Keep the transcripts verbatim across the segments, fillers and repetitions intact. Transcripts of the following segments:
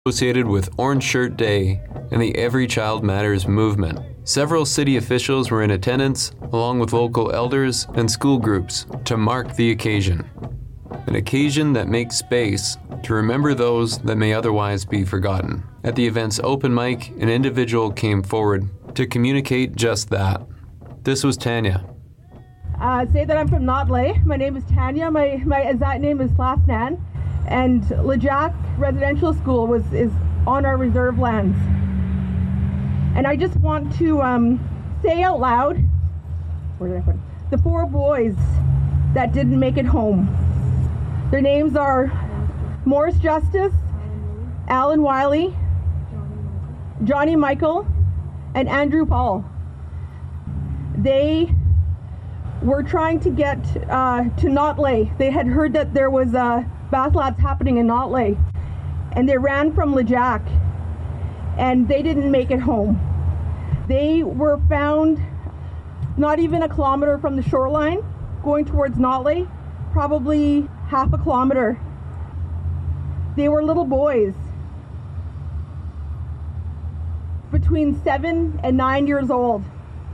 associated with Orange Shirt Day and the Every Child Matters movement. Several city officials were in attendance, along with local elders and school groups, to mark the occasion. An occasion that makes space to remember those that may otherwise be forgotten. At the event's open mic, an individual came forward to communicate just that. This was Tanya. Uh, say that I'm from Notlay. My name is Tanya. My my exact name is Plasnan. And Lejac Residential School was is on our reserve lands. And I just want to um, say out loud, where did I put it? The four boys that didn't make it home. Their names are Morris Justice, Alan Wiley, Johnny Michael, and Andrew Paul. They were trying to get uh, to Notlay. They had heard that there was a Bath Labs happening in Notlay, and they ran from Lejac, and they didn't make it home. They were found not even a kilometer from the shoreline, going towards Notlay, probably half a kilometer. They were little boys, between seven and nine years old.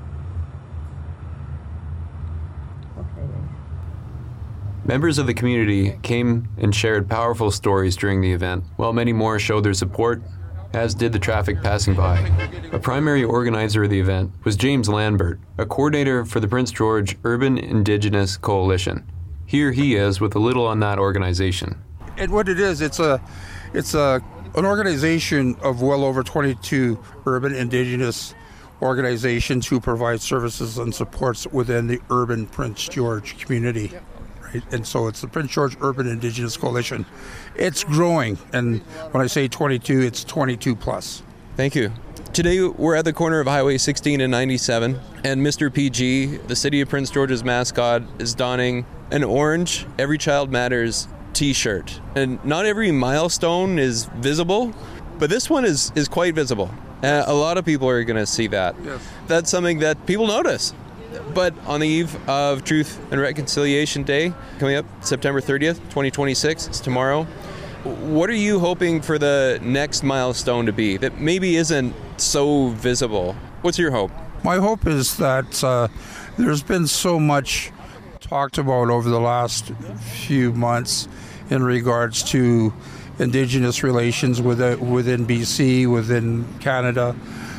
Members of the community came and shared powerful stories during the event, while many more showed their support, as did the traffic passing by. A primary organizer of the event was James Lambert, a coordinator for the Prince George Urban Indigenous Coalition. Here he is with a little on that organization. And what it is, it's a, it's a an organization of well over twenty-two urban Indigenous organizations who provide services and supports within the urban Prince George community. Right? And so it's the Prince George Urban Indigenous Coalition. It's growing, and when I say twenty-two, it's twenty-two plus. Thank you. Today we're at the corner of Highway sixteen and ninety-seven, and Mister P G, the City of Prince George's mascot, is donning an orange Every Child Matters t-shirt. And not every milestone is visible, but this one is, is quite visible. Uh, a lot of people are going to see that. Yes. That's something that people notice. But on the eve of Truth and Reconciliation Day, coming up September thirtieth, twenty twenty-six, it's tomorrow, what are you hoping for the next milestone to be that maybe isn't so visible? What's your hope? My hope is that uh, there's been so much talked about over the last few months in regards to Indigenous relations within, within B C, within Canada.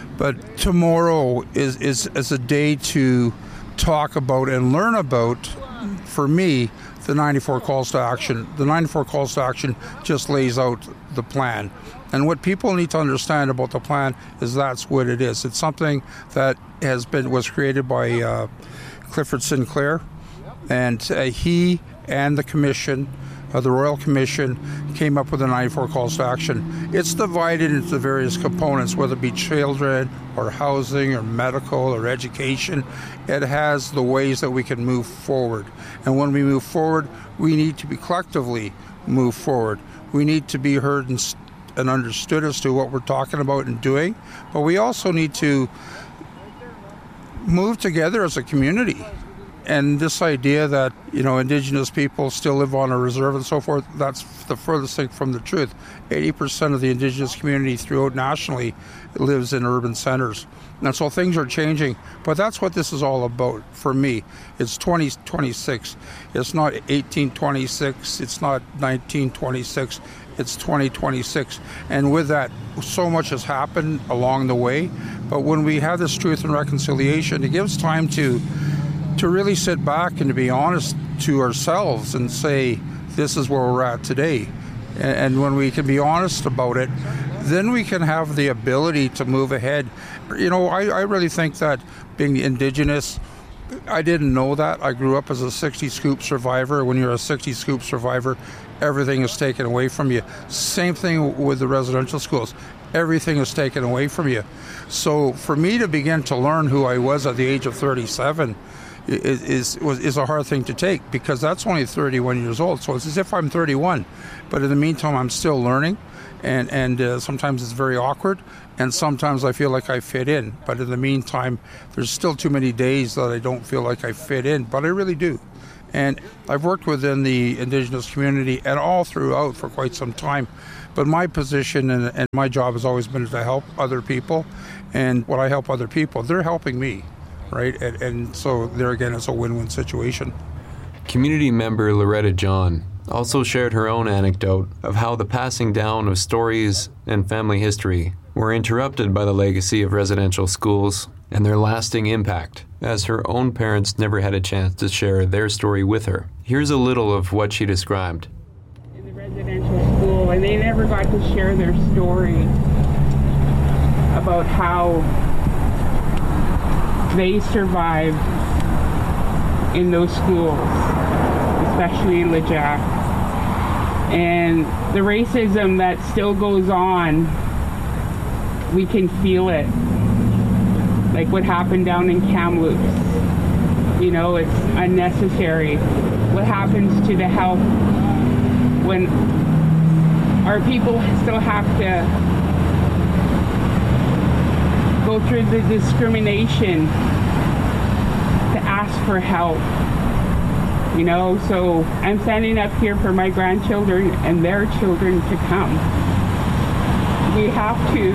But tomorrow is, is, is a day to talk about and learn about, for me, the ninety-four calls to action. The ninety-four calls to action just lays out the plan. And what people need to understand about the plan is that's what it is. It's something that has been was created by uh, Clifford Sinclair, and uh, he and the commission, uh, the Royal Commission, came up with the ninety-four calls to action. It's divided into various components, whether it be children or housing or medical or education. It has the ways that we can move forward. And when we move forward, we need to be collectively move forward. We need to be heard and, and understood as to what we're talking about and doing. But we also need to move together as a community. And this idea that, you know, Indigenous people still live on a reserve and so forth, that's the furthest thing from the truth. eighty percent of the Indigenous community throughout nationally lives in urban centers. And so things are changing. But that's what this is all about for me. It's twenty twenty-six. It's not eighteen twenty-six. It's not nineteen twenty-six. It's twenty twenty-six. And with that, so much has happened along the way. But when we have this truth and reconciliation, it gives time to to really sit back and to be honest to ourselves and say, this is where we're at today. And when we can be honest about it, then we can have the ability to move ahead. You know, I, I really think that being Indigenous, I didn't know that. I grew up as a sixty scoop survivor. When you're a sixty scoop survivor, everything is taken away from you. Same thing with the residential schools. Everything is taken away from you. So for me to begin to learn who I was at the age of thirty-seven is is, was, is a hard thing to take, because that's only thirty-one years old. So it's as if I'm thirty-one. But in the meantime, I'm still learning. And, and uh, sometimes it's very awkward. And sometimes I feel like I fit in. But in the meantime, there's still too many days that I don't feel like I fit in. But I really do. And I've worked within the Indigenous community and all throughout for quite some time. But my position and, and my job has always been to help other people. And when I help other people, they're helping me, right? And, and so there again, it's a win-win situation. Community member Loretta John also shared her own anecdote of how the passing down of stories and family history were interrupted by the legacy of residential schools and their lasting impact, as her own parents never had a chance to share their story with her. Here's a little of what she described. In the residential school, and they never got to share their story about how they survived in those schools, especially in Lejac. And the racism that still goes on, we can feel it. Like what happened down in Kamloops. You know, it's unnecessary. What happens to the health when our people still have to go through the discrimination to ask for help? You know, so I'm standing up here for my grandchildren and their children to come. We have to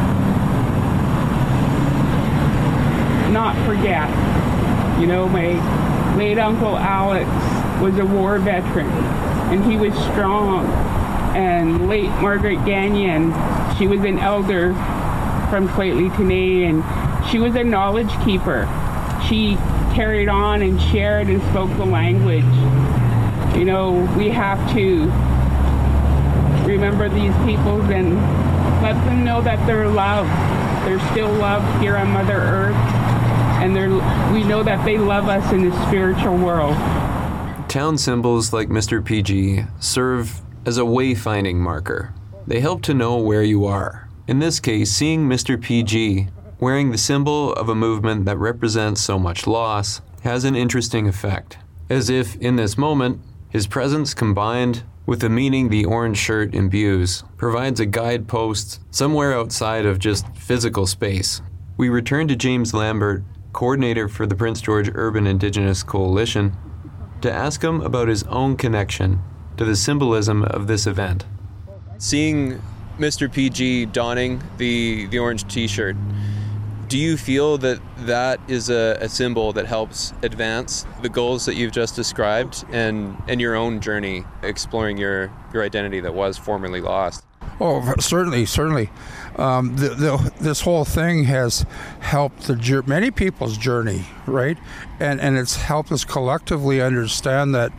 not forget. You know, my late Uncle Alex was a war veteran, and he was strong. And late Margaret Gagnon, she was an elder from Coatlictonay, and she was a knowledge keeper. She carried on and shared and spoke the language. You know, we have to remember these people and let them know that they're loved. They're still loved here on Mother Earth, and they're, we know that they love us in the spiritual world. Town symbols like Mister P G serve as a wayfinding marker. They help to know where you are. In this case, seeing Mister P G wearing the symbol of a movement that represents so much loss has an interesting effect, as if, in this moment, his presence combined with the meaning the orange shirt imbues provides a guidepost somewhere outside of just physical space. We return to James Lambert, coordinator for the Prince George Urban Indigenous Coalition, to ask him about his own connection to the symbolism of this event. Seeing Mister P G donning the, the orange t-shirt, do you feel that that is a, a symbol that helps advance the goals that you've just described and, and your own journey exploring your, your identity that was formerly lost? Oh, certainly, certainly. Um, the, the, this whole thing has helped the many people's journey, right? And and it's helped us collectively understand that,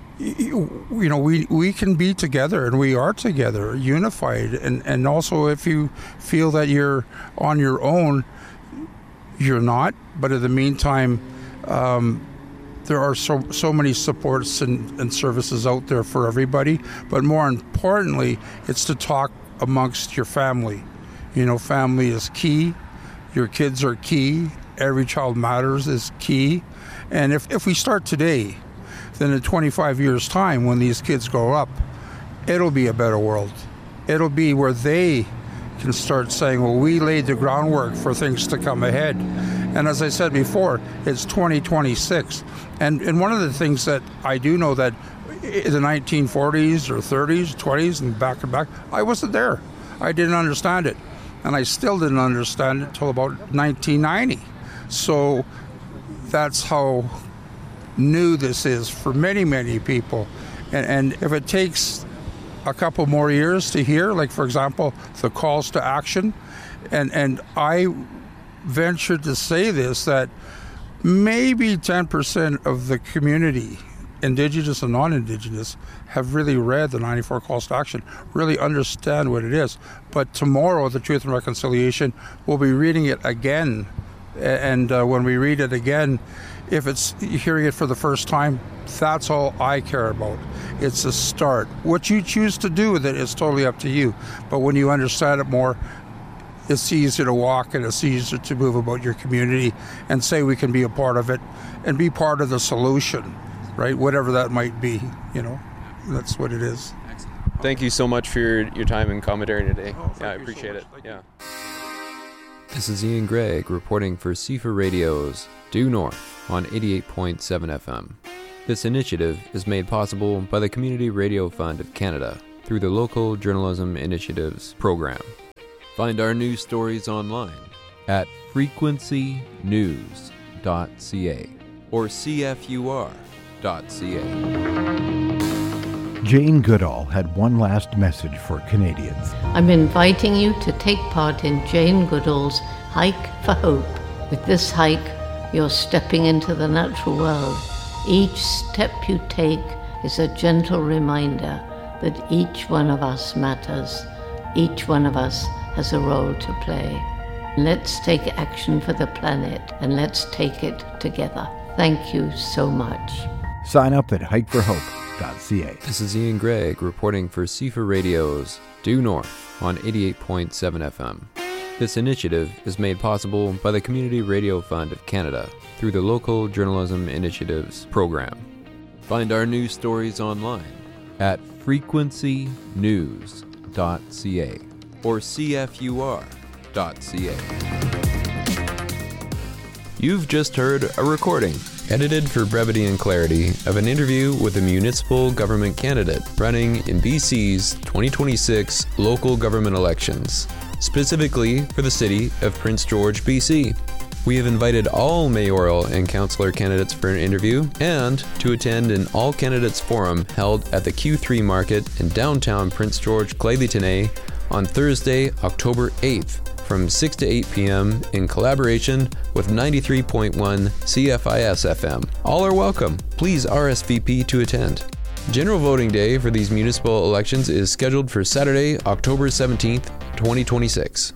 you know, we, we can be together, and we are together, unified. And, and also, if you feel that you're on your own, you're not. But in the meantime, um, there are so so many supports and, and services out there for everybody. But more importantly, it's to talk amongst your family. You know, family is key. Your kids are key. Every child matters is key. And if, if we start today, then in twenty-five years' time, when these kids grow up, it'll be a better world. It'll be where they can start saying, well, we laid the groundwork for things to come ahead. And as I said before, it's twenty twenty-six. And and one of the things that I do know that in the nineteen forties or thirties, twenties, and back and back, I wasn't there. I didn't understand it. And I still didn't understand it until about nineteen ninety. So that's how new this is for many, many people. And, and if it takes a couple more years to hear, like, for example, the calls to action, and, and I ventured to say this, that maybe ten percent of the community, Indigenous and non-Indigenous, have really read the ninety-four calls to action, really understand what it is. But tomorrow, the Truth and Reconciliation, we'll be reading it again. And uh, when we read it again, if it's hearing it for the first time, that's all I care about. It's a start. What you choose to do with it is totally up to you. But when you understand it more, it's easier to walk and it's easier to move about your community and say we can be a part of it and be part of the solution, right? Whatever that might be, you know, that's what it is. Thank you so much for your, your time and commentary today. Oh, yeah, I appreciate so it. Yeah. This is Ian Gregg reporting for C I F A Radio's Due North on eighty-eight point seven F M. This initiative is made possible by the Community Radio Fund of Canada through the Local Journalism Initiatives program. Find our news stories online at frequency news dot c a or c f u r dot c a. Jane Goodall had one last message for Canadians. I'm inviting you to take part in Jane Goodall's Hike for Hope. With this hike, you're stepping into the natural world. Each step you take is a gentle reminder that each one of us matters. Each one of us has a role to play. Let's take action for the planet, and let's take it together. Thank you so much. Sign up at hike for hope dot c a. This is Ian Gregg reporting for C F A Radio's Due North on eighty-eight point seven F M. This initiative is made possible by the Community Radio Fund of Canada through the Local Journalism Initiatives program. Find our news stories online at frequency news dot c a or c f u r dot c a. You've just heard a recording, edited for brevity and clarity, of an interview with a municipal government candidate running in B C's twenty twenty-six local government elections, specifically for the city of Prince George, B C. We have invited all mayoral and councillor candidates for an interview and to attend an all candidates forum held at the Q three Market in downtown Prince George, Clayton on Thursday, October eighth from six to eight p.m. in collaboration with ninety-three point one C F I S F M. All are welcome. Please R S V P to attend. General voting day for these municipal elections is scheduled for Saturday, October seventeenth, twenty twenty-six.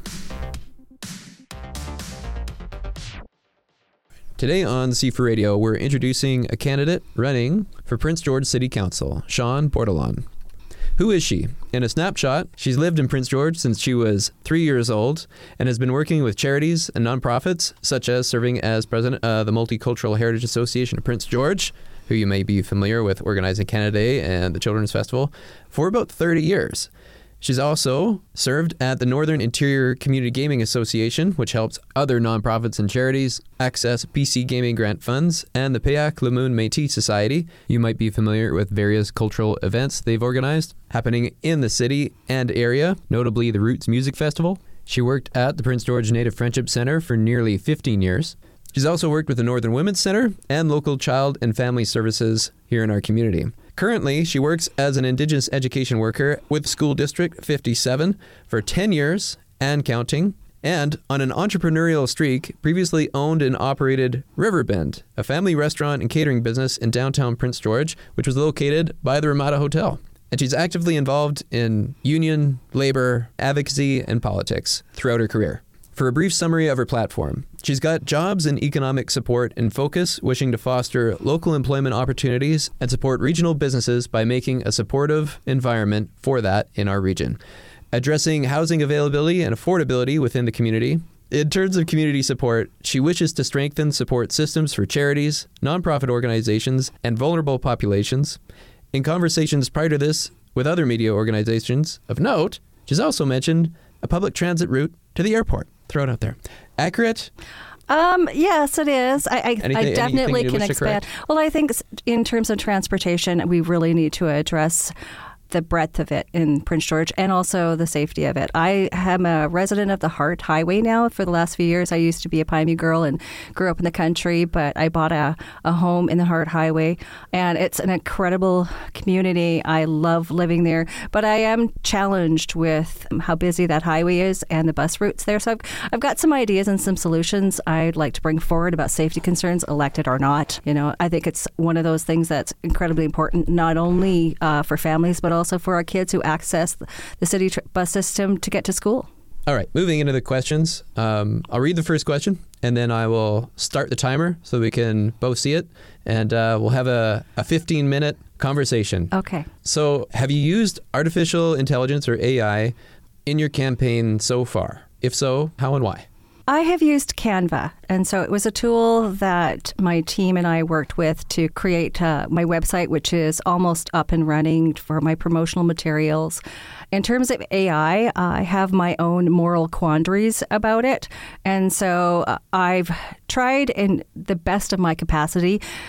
Today on C F A Radio, we're introducing a candidate running for Prince George City Council, Sean Bordelon. Who is she? In a snapshot, she's lived in Prince George since she was three years old and has been working with charities and nonprofits, such as serving as president of the Multicultural Heritage Association of Prince George, who you may be familiar with organizing Canada Day and the Children's Festival, for about thirty years. She's also served at the Northern Interior Community Gaming Association, which helps other nonprofits and charities access P C gaming grant funds, and the Payak Lamoon Métis Society. You might be familiar with various cultural events they've organized happening in the city and area, notably the Roots Music Festival. She worked at the Prince George Native Friendship Center for nearly fifteen years. She's also worked with the Northern Women's Center and local child and family services here in our community. Currently, she works as an Indigenous education worker with School District fifty-seven for ten years and counting, and on an entrepreneurial streak, previously owned and operated Riverbend, a family restaurant and catering business in downtown Prince George, which was located by the Ramada Hotel. And she's actively involved in union, labor, advocacy, and politics throughout her career. For a brief summary of her platform, she's got jobs and economic support in focus, wishing to foster local employment opportunities and support regional businesses by making a supportive environment for that in our region. Addressing housing availability and affordability within the community. In terms of community support, she wishes to strengthen support systems for charities, nonprofit organizations, and vulnerable populations. In conversations prior to this with other media organizations of note, she's also mentioned a public transit route to the airport. Throw it out there. Accurate? Um, yes, it is. I, I, anything, I definitely can expand. expand. Well, I think in terms of transportation, we really need to address the breadth of it in Prince George and also the safety of it. I am a resident of the Hart Highway now for the last few years. I used to be a Pineview girl and grew up in the country, but I bought a, a home in the Hart Highway, and it's an incredible community. I love living there, but I am challenged with how busy that highway is and the bus routes there. So I've, I've got some ideas and some solutions I'd like to bring forward about safety concerns, elected or not. You know, I think it's one of those things that's incredibly important, not only uh, for families, but also for our kids who access the city tr- bus system to get to school. All right, moving into the questions. Um, I'll read the first question, and then I will start the timer so we can both see it, and uh, we'll have a, a fifteen-minute conversation. Okay. So have you used artificial intelligence or A I in your campaign so far? If so, how and why? I have used Canva, and so it was a tool that my team and I worked with to create uh, my website, which is almost up and running for my promotional materials. In terms of A I, uh, I have my own moral quandaries about it, and so uh, I've tried in the best of my capacity.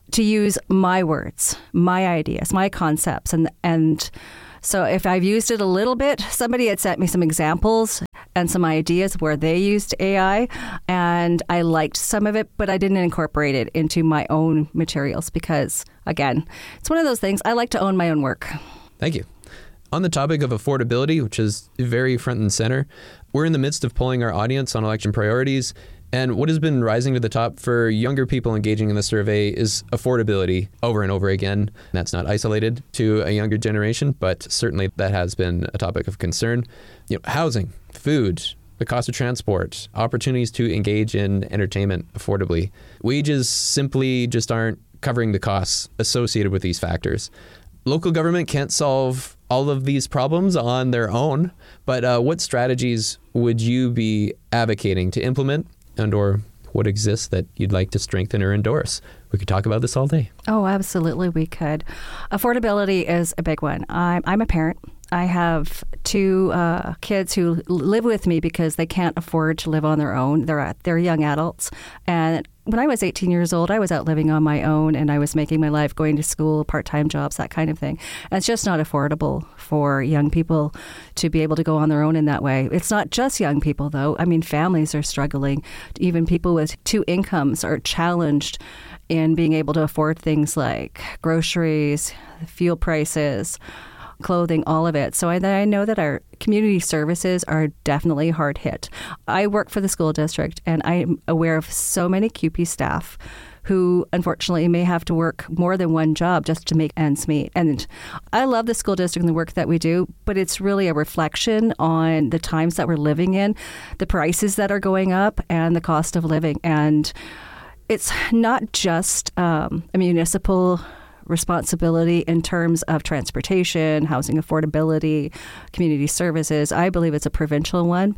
to use my words, my ideas, my concepts. And, and so if I've used it a little bit, somebody had sent me some examples and some ideas where they used A I, and I liked some of it, but I didn't incorporate it into my own materials because, again, it's one of those things. I like to own my own work. Thank you. On the topic of affordability, which is very front and center, we're in the midst of polling our audience on election priorities. And what has been rising to the top for younger people engaging in the survey is affordability over and over again. That's not isolated to a younger generation, but certainly that has been a topic of concern. You know, housing, food, the cost of transport, opportunities to engage in entertainment affordably. Wages simply just aren't covering the costs associated with these factors. Local government can't solve all of these problems on their own, but uh, what strategies would you be advocating to implement, and or what exists that you'd like to strengthen or endorse? We could talk about this all day. Oh, absolutely we could. Affordability is a big one. I'm, I'm a parent. I have two uh, kids who live with me because they can't afford to live on their own. They're they're young adults. And when I was eighteen years old, I was out living on my own, and I was making my life, going to school, part-time jobs, that kind of thing. And it's just not affordable for young people to be able to go on their own in that way. It's not just young people, though. I mean, families are struggling. Even people with two incomes are challenged in being able to afford things like groceries, fuel prices, clothing, all of it. So I, I know that our community services are definitely hard hit. I work for the school district, and I'm aware of so many C U P E staff who unfortunately may have to work more than one job just to make ends meet. And I love the school district and the work that we do, but it's really a reflection on the times that we're living in, the prices that are going up, and the cost of living. And it's not just um, a municipal responsibility in terms of transportation, housing affordability, community services. I believe it's a provincial one.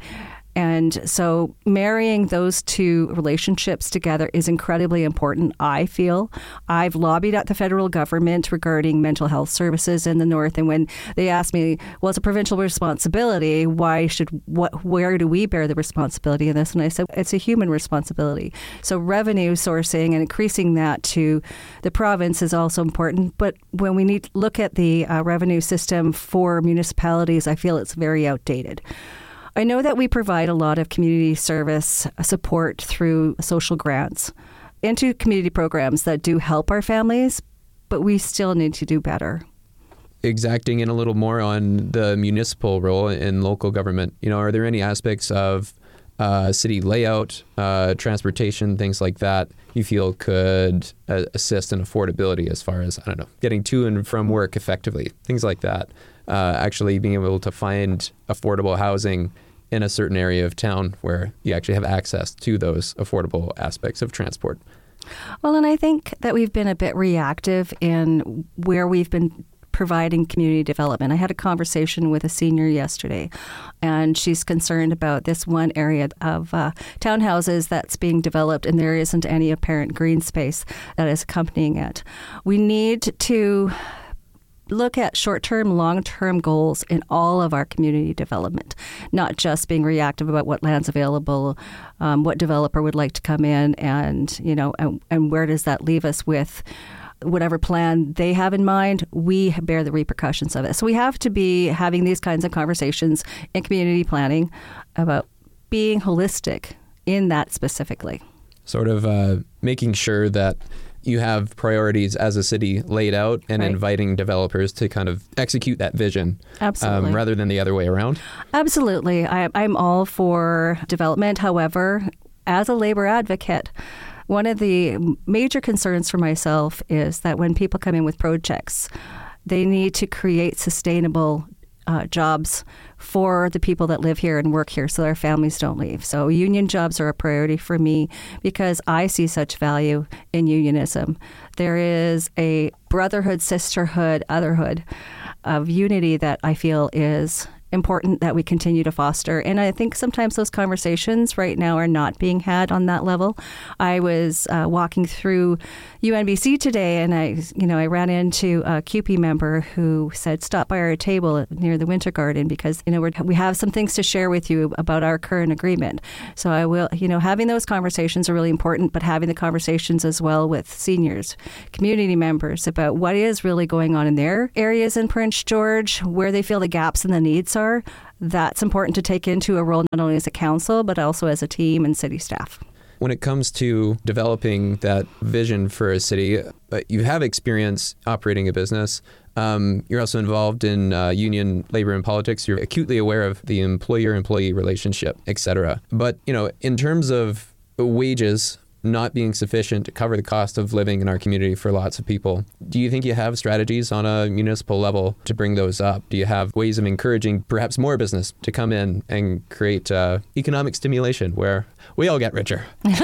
And so marrying those two relationships together is incredibly important, I feel. I've lobbied at the federal government regarding mental health services in the North. And when they asked me, well, it's a provincial responsibility, why should, what, where do we bear the responsibility in this? And I said, it's a human responsibility. So revenue sourcing and increasing that to the province is also important. But when we need to look at the uh, revenue system for municipalities, I feel it's very outdated. I know that we provide a lot of community service support through social grants into community programs that do help our families, but we still need to do better. Exacting in a little more on the municipal role in local government, you know, are there any aspects of uh, city layout, uh, transportation, things like that you feel could uh, assist in affordability as far as, I don't know, getting to and from work effectively, things like that? Uh, actually being able to find affordable housing in a certain area of town where you actually have access to those affordable aspects of transport. Well, and I think that we've been a bit reactive in where we've been providing community development. I had a conversation with a senior yesterday, and she's concerned about this one area of uh, townhouses that's being developed, and there isn't any apparent green space that is accompanying it. We need to look at short-term, long-term goals in all of our community development, not just being reactive about what land's available, um, what developer would like to come in, and you know, and, and where does that leave us with whatever plan they have in mind. We bear the repercussions of it. So we have to be having these kinds of conversations in community planning about being holistic in that specifically. Sort of uh, making sure that you have priorities as a city laid out and right. inviting developers to kind of execute that vision. Absolutely. Um, rather than the other way around. Absolutely. I, I'm all for development. However, as a labor advocate, one of the major concerns for myself is that when people come in with projects, they need to create sustainable uh, jobs for the people that live here and work here so their families don't leave. So union jobs are a priority for me because I see such value in unionism. There is a brotherhood, sisterhood, otherhood of unity that I feel is important that we continue to foster. And I think sometimes those conversations right now are not being had on that level. I was uh, walking through U N B C today, and I, you know, I ran into a C U P E member who said, "Stop by our table near the Winter Garden because you know we're, we have some things to share with you about our current agreement." So I will, you know, having those conversations are really important, but having the conversations as well with seniors, community members about what is really going on in their areas in Prince George, where they feel the gaps and the needs are. That's important to take into a role not only as a council, but also as a team and city staff. When it comes to developing that vision for a city, uh, you have experience operating a business. Um, you're also involved in uh, union labor and politics. You're acutely aware of the employer-employee relationship, et cetera. But, you know, in terms of wages not being sufficient to cover the cost of living in our community for lots of people, do you think you have strategies on a municipal level to bring those up? Do you have ways of encouraging perhaps more business to come in and create uh, economic stimulation where we all get richer?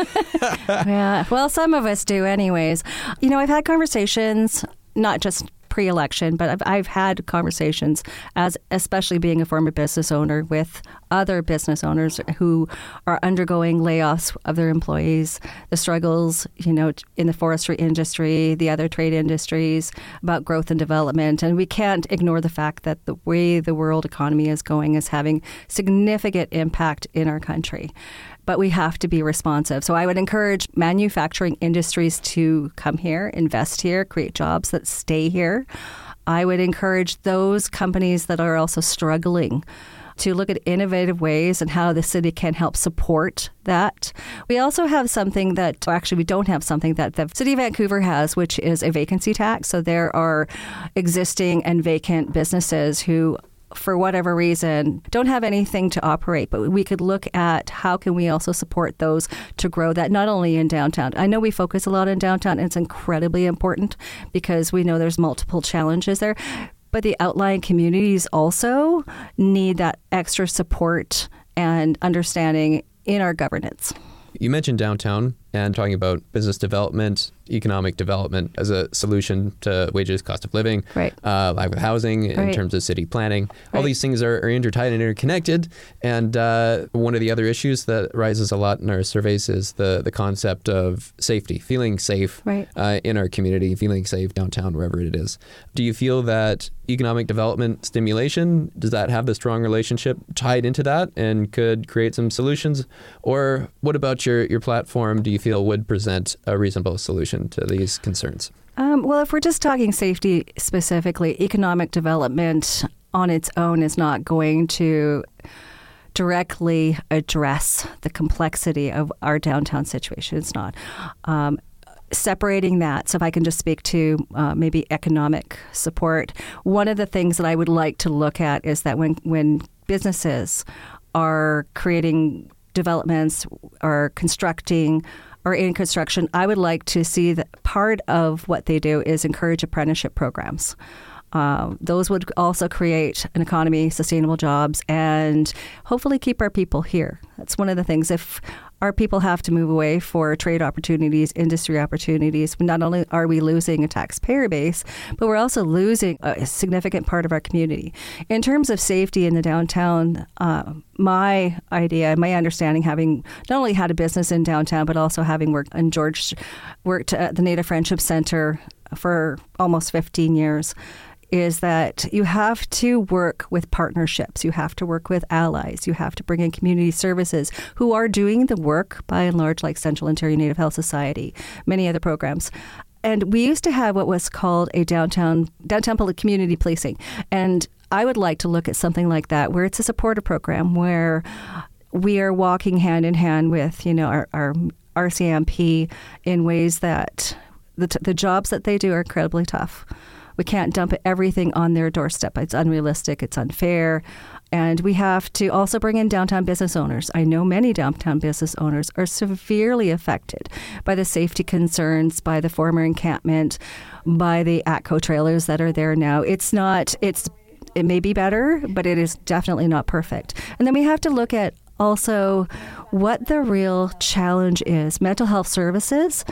Yeah, well, some of us do anyways. You know, I've had conversations, not just pre-election, but I've, I've had conversations, as especially being a former business owner, with other business owners who are undergoing layoffs of their employees, the struggles, you know, in the forestry industry, the other trade industries, about growth and development. And we can't ignore the fact that the way the world economy is going is having significant impact in our country. But we have to be responsive. So I would encourage manufacturing industries to come here, invest here, create jobs that stay here. I would encourage those companies that are also struggling to look at innovative ways and how the city can help support that. We also have something that, or actually we don't have something that the City of Vancouver has, which is a vacancy tax. So there are existing and vacant businesses who, for whatever reason, don't have anything to operate, but we could look at how can we also support those to grow that, not only in downtown. I know we focus a lot in downtown, and it's incredibly important because we know there's multiple challenges there, but the outlying communities also need that extra support and understanding in our governance. You mentioned downtown and talking about business development, economic development as a solution to wages, cost of living, right. uh, lack of housing in right. terms of city planning. All right. these things are, are intertied and interconnected. And uh, one of the other issues that rises a lot in our surveys is the, the concept of safety, feeling safe right. uh, in our community, feeling safe downtown, wherever it is. Do you feel that economic development stimulation, does that have the strong relationship tied into that and could create some solutions? Or what about your, your platform do you feel would present a reasonable solution to these concerns? Um, well, if we're just talking safety specifically, economic development on its own is not going to directly address the complexity of our downtown situation. It's not. Um, separating that, so if I can just speak to uh, maybe economic support, one of the things that I would like to look at is that when, when businesses are creating developments or constructing or in construction, I would like to see that part of what they do is encourage apprenticeship programs. Uh, those would also create an economy, sustainable jobs, and hopefully keep our people here. That's one of the things. If our people have to move away for trade opportunities, industry opportunities, not only are we losing a taxpayer base, but we're also losing a significant part of our community. In terms of safety in the downtown, uh, my idea, my understanding, having not only had a business in downtown, but also having worked in George, worked at the Native Friendship Center for almost fifteen years, is that you have to work with partnerships. You have to work with allies. You have to bring in community services who are doing the work, by and large, like Central Ontario Native Health Society, many other programs. And we used to have what was called a downtown downtown public community policing. And I would like to look at something like that, where it's a supportive program, where we are walking hand in hand with, you know, our, our R C M P in ways that the, t- the jobs that they do are incredibly tough. We can't dump everything on their doorstep. It's unrealistic. It's unfair. And we have to also bring in downtown business owners. I know many downtown business owners are severely affected by the safety concerns, by the former encampment, by the ATCO trailers that are there now. It's not, it's, it may be better, but it is definitely not perfect. And then we have to look at also what the real challenge is. Mental health services,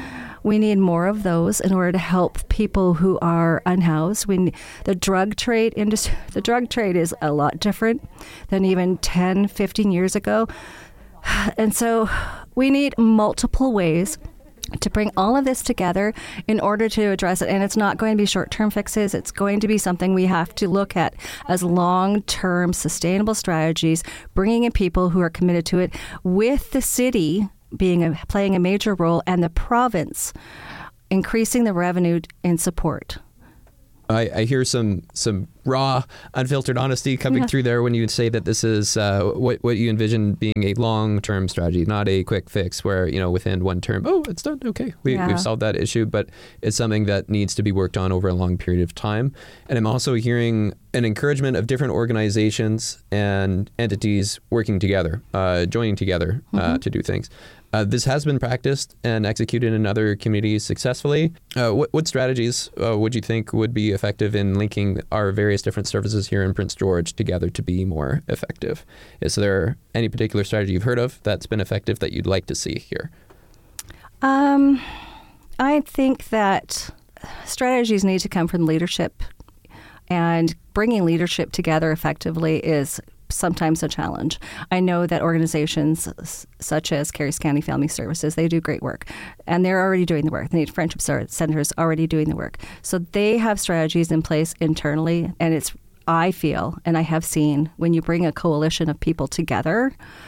We need more of those in order to help people who are unhoused. We, the drug trade industry, the drug trade is a lot different than even ten, fifteen years ago. And so we need multiple ways to bring all of this together in order to address it. And it's not going to be short-term fixes. It's going to be something we have to look at as long-term sustainable strategies, bringing in people who are committed to it, with the city being a, playing a major role and the province increasing the revenue in support. I, I hear some some raw, unfiltered honesty coming yeah. through there when you say that this is uh, what what you envision being a long-term strategy, not a quick fix where, you know, within one term, oh, it's done, okay, we, yeah. we've solved that issue, but it's something that needs to be worked on over a long period of time. And I'm also hearing an encouragement of different organizations and entities working together, uh, joining together uh, mm-hmm. to do things. Uh, this has been practiced and executed in other communities successfully. Uh, what, what strategies uh, would you think would be effective in linking our various different services here in Prince George together to be more effective? Is there any particular strategy you've heard of that's been effective that you'd like to see here? Um, I think that strategies need to come from leadership, and bringing leadership together effectively is sometimes a challenge. I know that organizations such as Caries County Family Services, they do great work, and they're already doing the work. The Need Friendship Center is already doing the work. So they have strategies in place internally, and it's, I feel, and I have seen, when you bring a coalition of people together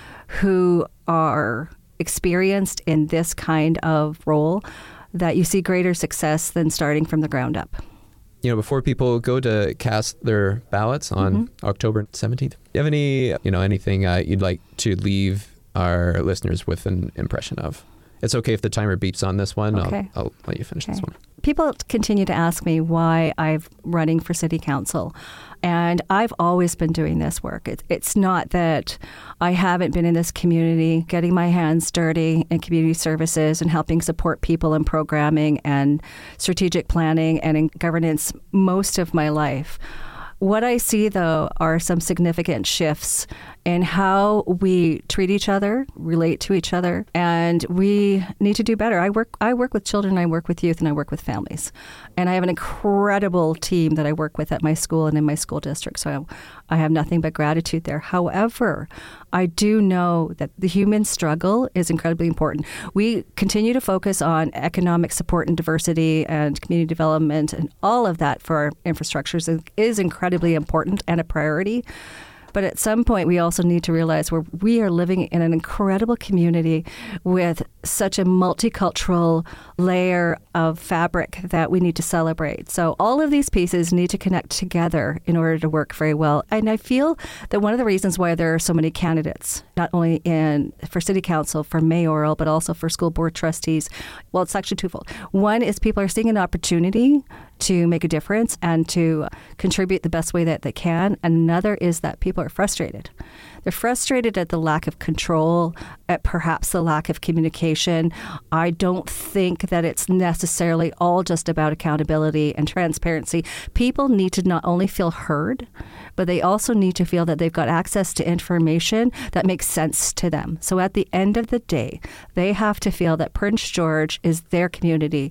who are experienced in this kind of role, that you see greater success than starting from the ground up. You know, before people go to cast their ballots on mm-hmm. October seventeenth, do you have any, you know, anything uh, you'd like to leave our listeners with an impression of? It's okay if the timer beeps on this one. Okay. I'll, I'll let you finish okay. this one. People continue to ask me why I'm running for city council. And I've always been doing this work. It, it's not that I haven't been in this community getting my hands dirty in community services and helping support people in programming and strategic planning and in governance most of my life. What I see, though, are some significant shifts in how we treat each other, relate to each other, and we need to do better. I work I work with children, I work with youth, and I work with families. And I have an incredible team that I work with at my school and in my school district, so I have nothing but gratitude there. However, I do know that the human struggle is incredibly important. We continue to focus on economic support and diversity and community development, and all of that for our infrastructures is incredibly important and a priority. But at some point, we also need to realize where we are living in an incredible community with such a multicultural layer of fabric that we need to celebrate. So all of these pieces need to connect together in order to work very well. And I feel that one of the reasons why there are so many candidates, not only in for city council, for mayoral, but also for school board trustees, well, it's actually twofold. One is people are seeing an opportunity to make a difference and to contribute the best way that they can. Another is that people are frustrated. They're frustrated at the lack of control, at perhaps the lack of communication. I don't think that it's necessarily all just about accountability and transparency. People need to not only feel heard, but they also need to feel that they've got access to information that makes sense to them. So at the end of the day, they have to feel that Prince George is their community.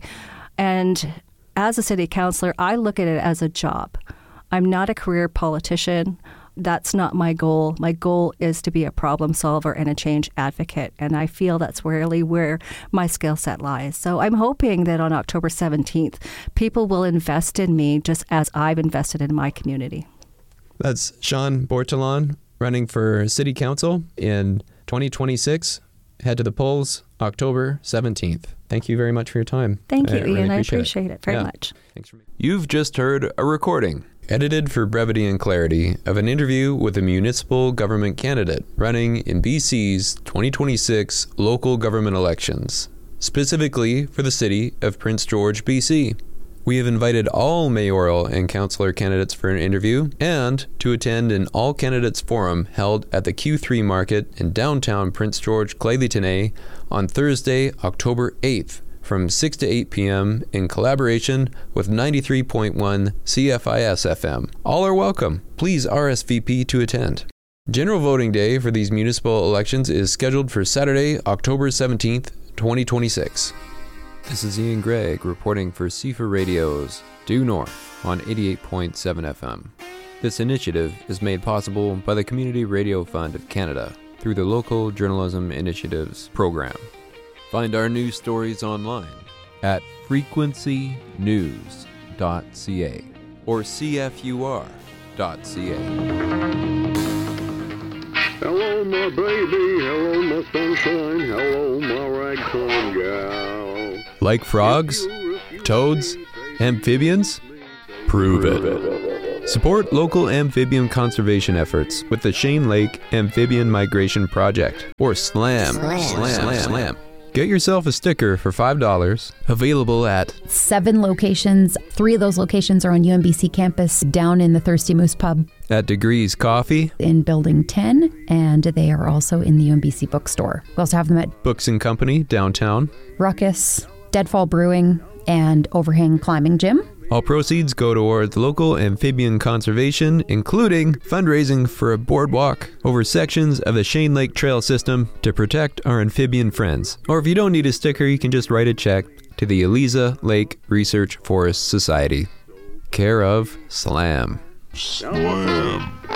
And as a city councillor, I look at it as a job. I'm not a career politician. That's not my goal. My goal is to be a problem solver and a change advocate. And I feel that's really where my skill set lies. So I'm hoping that on October seventeenth, people will invest in me just as I've invested in my community. That's Sian Bordelon running for city council in twenty twenty-six. Head to the polls October seventeenth. Thank you very much for your time. Thank you, I really Ian. appreciate I appreciate it, it very yeah. much. Thanks for me. You've just heard a recording, edited for brevity and clarity, of an interview with a municipal government candidate running in B C's twenty twenty-six local government elections, specifically for the city of Prince George, B C. We have invited all mayoral and councillor candidates for an interview and to attend an all-candidates forum held at the Q three Market in downtown Prince George, Clayton on Thursday, October eighth from six to eight p.m. in collaboration with ninety-three point one C F I S F M. All are welcome. Please R S V P to attend. General voting day for these municipal elections is scheduled for Saturday, October seventeenth, twenty twenty-six. This is Ian Gregg reporting for C F A Radio's Due North on eighty-eight point seven F M. This initiative is made possible by the Community Radio Fund of Canada through the Local Journalism Initiatives program. Find our news stories online at frequency news dot c a or c f u r dot c a. Hello, my baby. Hello, my sunshine. Hello, my ragtime gal. Like frogs, toads, amphibians? Prove it. Support local amphibian conservation efforts with the Shane Lake Amphibian Migration Project, or SLAM. SLAM. SLAM. SLAM. SLAM. Get yourself a sticker for five dollars, available at seven locations. Three of those locations are on U M B C campus down in the Thirsty Moose Pub. At Degrees Coffee. In Building ten, and they are also in the U M B C bookstore. We also have them at Books and Company downtown, Ruckus, Deadfall Brewing, and Overhang Climbing Gym. All proceeds go towards local amphibian conservation, including fundraising for a boardwalk over sections of the Shane Lake Trail system to protect our amphibian friends. Or if you don't need a sticker, you can just write a check to the Eliza Lake Research Forest Society. Care of SLAM. SLAM.